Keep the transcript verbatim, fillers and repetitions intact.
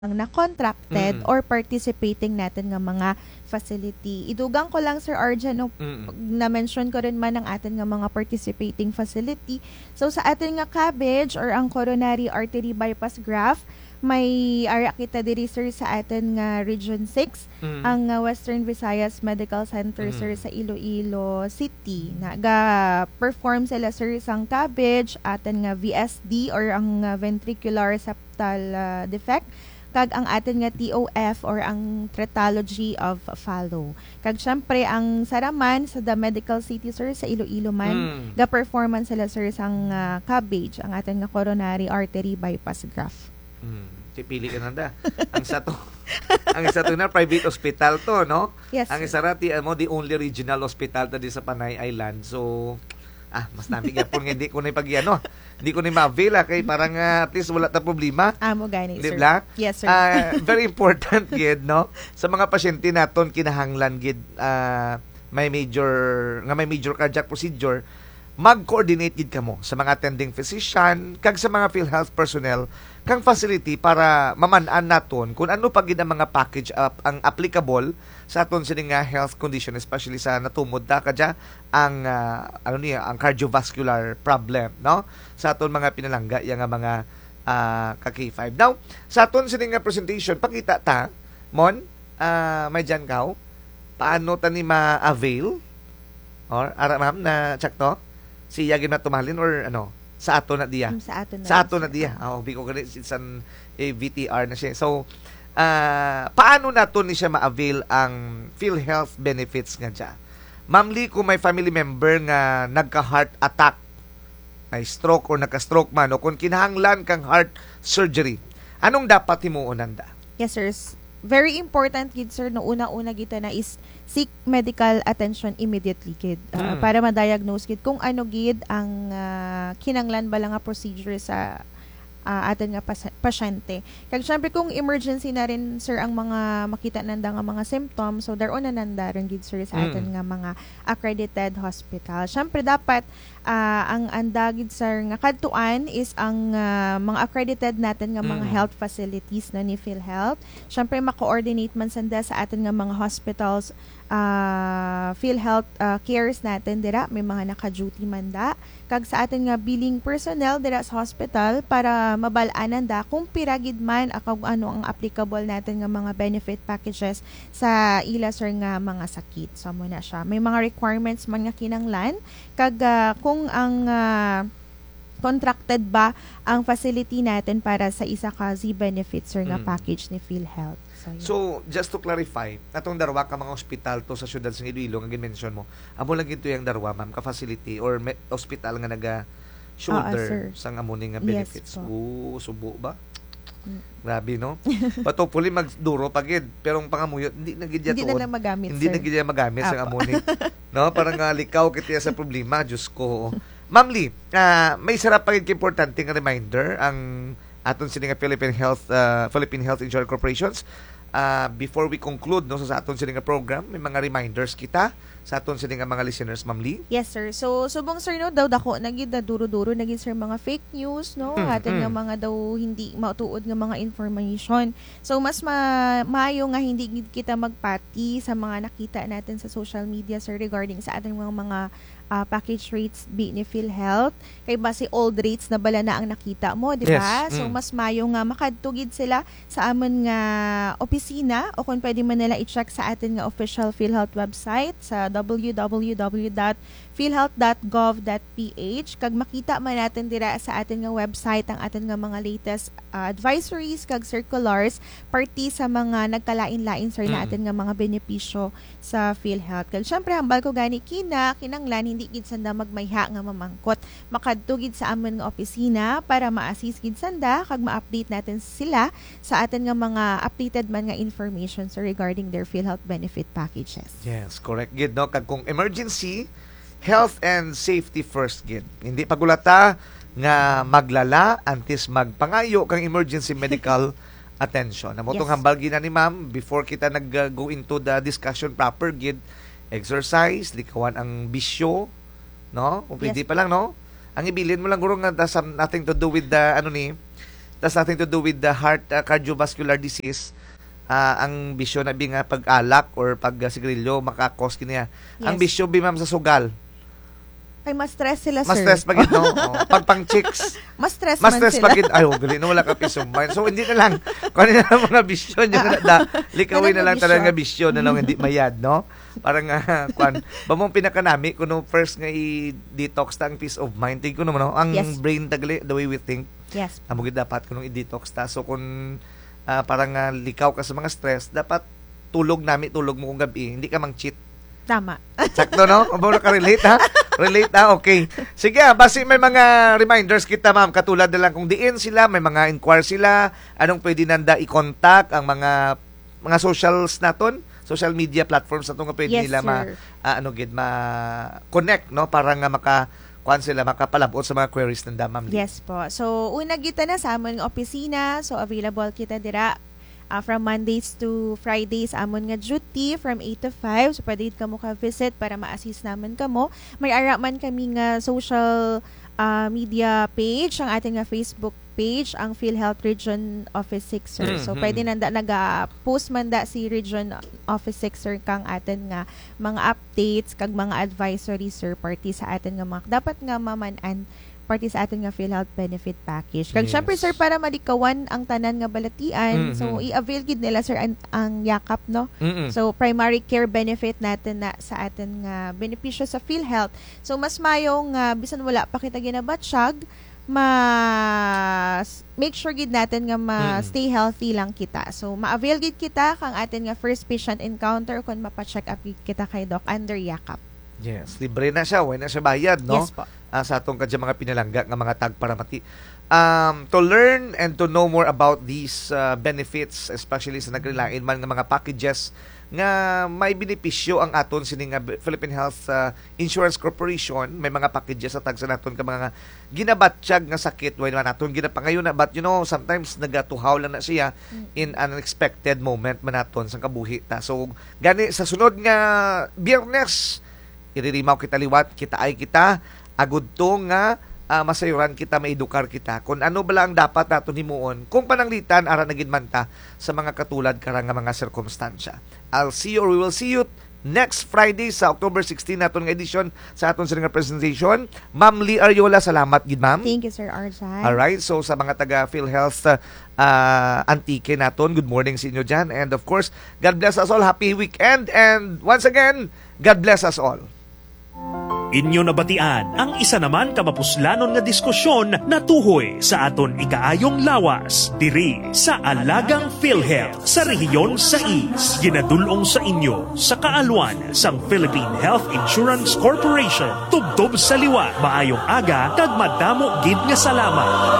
ang na-contracted Mm. or participating natin nga mga facility. Idugang ko lang Sir Arjan no, Mm. na-mention ko rin man ang atin nga mga participating facility. So sa atin nga cabbage or ang coronary artery bypass graft, may ara kita diri sir sa atin nga Region six, Mm. ang uh, Western Visayas Medical Center Mm. sir sa Iloilo City. Naga-perform sila sir sang cabbage, atin nga V S D or ang uh, ventricular septal uh, defect, kag ang atin nga T O F or ang Tretalogy of Fallot. Kag syempre ang saraman sa The Medical City sir sa Iloilo man, Mm. ga performance sila sir sang uh, cabbage, ang atin nga coronary artery bypass graft. Mm. Pili ka nanda. Ang isa to, ang isa to na private hospital to, no? Yes. Ang sir. isa rati mo the only regional hospital ta di sa Panay Island. So ah, mas nami gyapon nga hindi ko na pag-ano. Hindi ko na ma-avail ah, kay parang uh, at least wala ta problema. Amo gani Di sir. ba? Yes sir. Ah, very important gid, no? Sa mga pasyente naton kinahanglan gid ah, may major nga may major cardiac procedure, mag-coordinate gid kamo sa mga attending physician kag sa mga PhilHealth personnel kang facility para maman-an naton kung ano pa gid ang mga package up ang applicable sa aton sini nga health condition, especially sa natumod ta kadya ang ah, ano niya ang cardiovascular problem, no, sa aton mga pinalangga yang nga mga ah, ka K five. Now sa aton sini nga presentation pakita ta mon ah, may dyan kaw paano ta ni ma-avail or ara ma'am na check to siya gid na tumalin or ano sa ato na diya. Mm, sa ato na. Sa ato na diya. Oh, biko gani san eh, V T R na siya. So, ah paano nato ni siya ma-avail ang PhilHealth benefits nga diya? Ma'am Lee, kung may family member nga nagka-heart attack, may stroke or nagka-stroke man o kung kinahanglan kang heart surgery, anong dapat himuon nanda? Yes sir. Very important gid sir no una-una kita na is seek medical attention immediately gid uh, Mm. para ma-diagnose gid kung ano gid ang uh, kinanglan bala nga procedure sa uh, atin nga pas- pasyente. Kag syempre kung emergency na rin sir ang mga makita nanda nga mga symptoms, so daron na nanda rin gid sir sa atin Mm. nga mga accredited hospital. Syempre dapat uh, ang andagid sir nga kadtuan is ang uh, mga accredited natin nga mga Mm. health facilities na ni PhilHealth. Syempre ma-coordinate man sanda sa atin nga mga hospitals, uh, PhilHealth uh, cares natin dira, may mga naka-duty manda kag sa atin nga billing personnel dira sa hospital para mabal-anan da kung piragid man akaw ano ang applicable natin nga mga benefit packages sa ila sir nga mga sakit. So mo na siya. May mga requirements man nga kinanglan kag uh, kung ang uh, contracted ba ang facility natin para sa isa ka Z benefits sir nga Mm. package ni PhilHealth. So, yun. So, just to clarify, atong darwa ka mga ospital to sa syudad sa Iloilo nga ginmention mo, amo lang ito yung darwa ma'am ka facility or me- hospital nga naga shoulder Oo, sir. sang amo ni nga Yes benefits. po. Oo, subo ba? Mm. Grabe, no? Patupuli magduro pagid, pero ang pangamuyot hindi na gid Hindi na tuod. lang magamit Hindi sir. na gid magamit sa Apo. amo ni. No, parang nga likaw kiti sa problema, Diyos ko. Ma'am Lee, ah, may sarap pagid ka importante nga reminder ang aton sini nga Philippine Health uh, Philippine Health Insurance Corporations. Uh, before we conclude no sa aton sini nga program, may mga reminders kita sa aton sini nga mga listeners, Ma'am Lee. Yes sir. So subong sir no daw dako nagid na duro-duro nagid sir mga fake news no, Mm, atin nga mm. mga daw hindi matuod nga mga information. So mas ma maayo nga hindi gid kita magpati sa mga nakita natin sa social media sir regarding sa ating mga mga ah, package rates bi ni PhilHealth kay base old rates na bala na ang nakita mo, di ba? Yes, So mm. mas maayo nga makadtugid sila sa amon nga opisina o kung pwede man nila i-check sa atin nga official PhilHealth website sa w w w dot philhealth dot gov dot p h kag makita man natin dira sa atin nga website ang atin nga mga latest uh, advisories kag circulars parti sa mga nagkalain-lain sir na Mm. atin nga mga benepisyo sa PhilHealth. Kag syempre hambal ko gani kina kinanglan hindi gid sanda magmayha nga mamangkot, makadto gid sa amon nga opisina para ma-assist gid sanda kag ma-update natin sila sa atin nga mga updated man nga information sir regarding their PhilHealth benefit packages. Yes, correct gid no kag kung emergency, health and safety first gid. Hindi pagulata nga maglala antes magpangayo kang emergency medical attention. Namo tong Yes. hambal gina ni ma'am before kita nag-go into the discussion proper gid, exercise, likawan ang bisyo, no? Kung pwede Yes. pa lang, no? Ang ibilin mo lang guro nga has nothing to do with the ano ni That's nothing to do with the heart uh, cardiovascular disease. Uh, ang bisyo na bi nga pag-alak or pag-sigarilyo makakos kiniya. Yes. Ang bisyo bi ma'am sa sugal. Ay, mas stress sila, Mas sir. stress pagid no. Oh, pag pang chicks. Mas stress Mas man stress sila. pagid ay oh, gali no wala ka peace of mind. So hindi na lang kung ano na lang mga bisyo nyo na da, likawin na lang Bisyo. talaga bisyo na lang hindi mayad no. Parang uh, kwan ba mong pinakanami kuno first nga i-detox ta ang peace of mind. Tig ko no, no ang Yes. brain tagali the way we think. Yes. Amo gid dapat kuno i-detox ta. So kung uh, parang uh, likaw ka sa mga stress, dapat tulog nami tulog mo kung gabi, hindi ka mang cheat. Tama. Sakto, no? Mabawala ka relate, ha? Relate, ha? Okay. Sige, ah, basi may mga reminders kita, ma'am. Katulad na lang kung diin sila, may mga inquire sila, anong pwede nanda i-contact, ang mga mga socials naton, social media platforms na nga pwede Yes, nila ma, sir. ah, ano, gid, ma-connect, no? Para nga maka, kuan sila, makapalabot sa mga queries nanda, ma'am. Yes po. So, una kita na sa amon nga opisina. So, available kita dira uh, from Mondays to Fridays amon nga duty from eight to five. So, pwede ka mo ka-visit para ma-assist naman ka mo. May ara man kami nga social uh, media page, ang ating nga Facebook page, ang PhilHealth Region Office Sixer. Mm, So, mm. pwede nanda naga-post man da si Region Office Sixer kang atin nga mga updates, kag mga advisory, sir, party sa atin nga mga dapat nga mamanan party sa atin nga PhilHealth benefit package. Kag Yes. syempre, sir, para malikawan ang tanan nga balatian, Mhm. so i-avail gid nila, sir, ang, ang yakap, no? Mm-mm. So, primary care benefit natin na sa atin nga benepisyo sa PhilHealth. So, mas mayong nga bisan wala pa kita ginabatsyag, mas make sure gid natin nga ma-stay healthy lang kita. So, ma-avail gid kita kang atin nga first patient encounter kung mapa-check up gid kita kay Doc under yakap. Yes, libre na siya, wala na siya bayad, no? Yes po. Ah, sa atong kadya mga pinalangga nga mga tagparamati. Um, to learn and to know more about these uh, benefits, especially sa nagrilain man nga mga packages nga may benepisyo ang aton sini nga Philippine Health uh, Insurance Corporation, may mga packages sa tagsa naton ka mga ginabatsyag nga sakit way man naton ginapangayon na, but you know sometimes nagatuhaw lang na siya in an unexpected moment man naton sa kabuhi ta. So gani sa sunod nga Biyernes iririmaw kita liwat, kita ay kita, agud to nga uh, masayuran kita, maedukar kita. Kung ano bala ang dapat nato himuon, kung pananglitan, ara nagin man ta sa mga katulad karang nga mga sirkumstansya. I'll see you or we will see you next Friday sa October sixteenth naton nga edisyon sa aton sa nga presentation. Ma'am Lee Ariola, salamat gid ma'am. Thank you, Sir Arjay. Alright, so sa mga taga PhilHealth uh, uh, Antique naton, good morning sa inyo dyan. And of course, God bless us all. Happy weekend. And once again, God bless us all. Inyo nabatian ang isa naman kamapuslanon nga diskusyon na tuhoy sa aton ikaayong lawas diri sa Alagang PhilHealth sa rehiyon sais. Ginadulong sa inyo sa kaalwan sang Philippine Health Insurance Corporation. Tubtob sa liwa, maayong aga kag madamo gid nga salamat.